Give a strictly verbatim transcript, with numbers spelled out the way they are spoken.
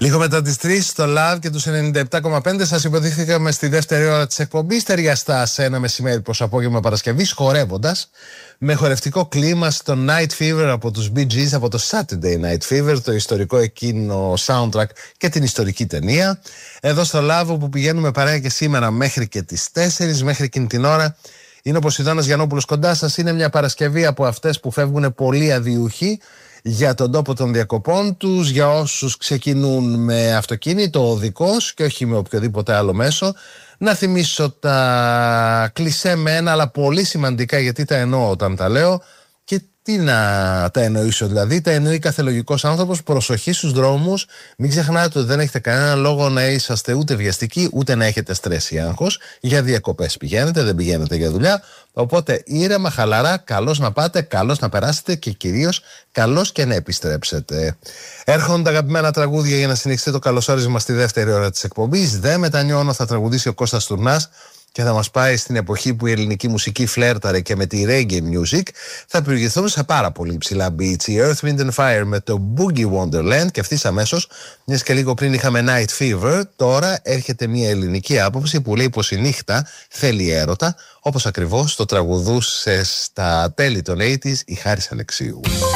Λίγο μετά τις τρεις στο Love και τους ενενήντα επτά κόμμα πέντε σας υποδείχθηκαμε στη δεύτερη ώρα της εκπομπής, ταιριαστά σε ένα μεσημέρι προς απόγευμα Παρασκευής, χορεύοντας με χορευτικό κλίμα στο Night Fever από τους Bee Gees, από το Saturday Night Fever, το ιστορικό εκείνο soundtrack και την ιστορική ταινία. Εδώ στο Love που πηγαίνουμε παρέα και σήμερα μέχρι και τις τέσσερις, μέχρι εκείνη την ώρα. Είναι ο Ποσειδώνας Γιαννόπουλος κοντά σας. Είναι μια Παρασκευή από αυτές που φεύγουν πολύ αδιουχοί για τον τόπο των διακοπών τους, για όσους ξεκινούν με αυτοκίνητο οδικός και όχι με οποιοδήποτε άλλο μέσο. Να θυμίσω τα κλισέ με ένα, αλλά πολύ σημαντικά, γιατί τα εννοώ όταν τα λέω. Και τι να τα εννοήσω, δηλαδή τα εννοεί κάθε λογικός άνθρωπος. Προσοχή στους δρόμους, μην ξεχνάτε ότι δεν έχετε κανένα λόγο να είσαστε ούτε βιαστικοί, ούτε να έχετε στρες ή άγχος. Για διακοπές πηγαίνετε, δεν πηγαίνετε για δουλειά. Οπότε ήρεμα, χαλαρά, καλώς να πάτε, καλώς να περάσετε και κυρίως καλώς και να επιστρέψετε. Έρχονται τα αγαπημένα τραγούδια για να συνεχίσετε το καλωσόρισμα στη δεύτερη ώρα της εκπομπής. Δεν μετανιώνω, θα τραγουδήσει ο Κώστας Τουρνάς και θα μας πάει στην εποχή που η ελληνική μουσική φλέρταρε και με τη reggae music. Θα προηγηθούμε σε πάρα πολύ υψηλά beats. Η Earth, Wind and Fire με το Boogie Wonderland, και ευθύς αμέσως, μιας και λίγο πριν είχαμε Night Fever, τώρα έρχεται μια ελληνική άποψη που λέει πως η νύχτα θέλει έρωτα, όπως ακριβώς το τραγουδούσε στα τέλη των ογδόντα η Χάρης Αλεξίου.